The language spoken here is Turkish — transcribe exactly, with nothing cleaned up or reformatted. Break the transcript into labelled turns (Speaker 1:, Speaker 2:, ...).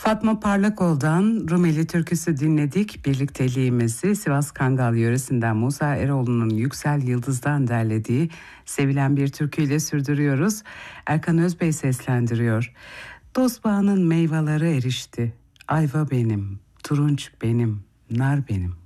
Speaker 1: Fatma Parlakoğlu'dan Rumeli türküsü dinledik. Birlikteliğimizi Sivas Kangal yöresinden Musa Eroğlu'nun Yüksel Yıldız'dan derlediği sevilen bir türküyle sürdürüyoruz. Erkan Özbey seslendiriyor. Dost bağının meyveleri erişti. Ayva benim, turunç benim, nar benim.